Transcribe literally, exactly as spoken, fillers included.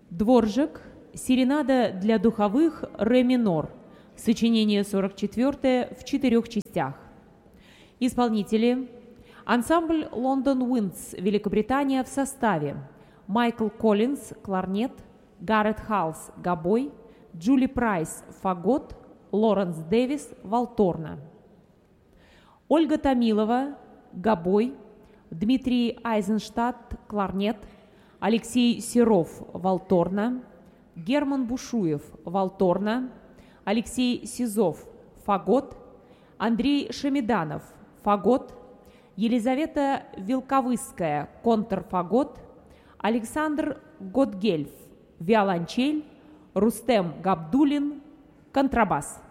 Дворжак, серенада для духовых, ре минор, сочинение сорок четвёртое в четырех частях. Исполнители: ансамбль London Winds, Великобритания в составе: Майкл Коллинз, кларнет, Гаррет Халс, гобой, Джули Прайс, фагот, Лоренс Дэвис, валторна. Ольга Томилова, гобой, Дмитрий Айзенштадт, кларнет, Алексей Серов, валторна, Герман Бушуев, валторна, Алексей Сизов, фагот, Андрей Шамиданов, фагот, Елизавета Велковыская, контрфагот, Александр Готгельф, виолончель, Рустем Габдулин, контрабас.